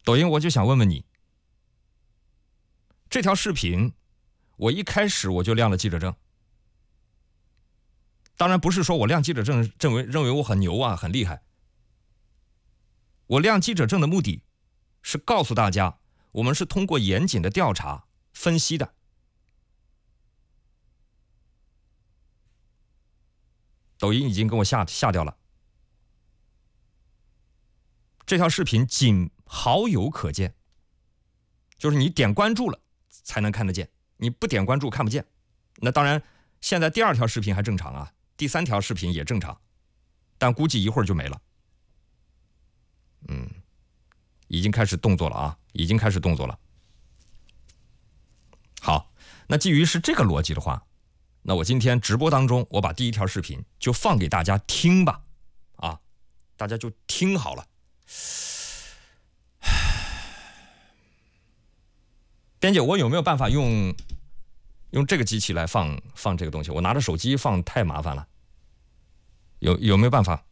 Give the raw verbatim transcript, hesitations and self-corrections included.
抖音，我就想问问你，这条视频我一开始我就亮了记者证，当然不是说我亮记者证认为认为我很牛啊很厉害，我亮记者证的目的是告诉大家，我们是通过严谨的调查分析的。抖音已经跟我下下掉了，这条视频仅好友可见，就是你点关注了才能看得见，你不点关注看不见。那当然，现在第二条视频还正常啊，第三条视频也正常，但估计一会儿就没了。嗯，已经开始动作了啊，已经开始动作了。好，那基于是这个逻辑的话，那我今天直播当中，我把第一条视频就放给大家听吧，啊，大家就听好了。编辑，我有没有办法用用这个机器来放放这个东西？我拿着手机放太麻烦了，有有没有办法？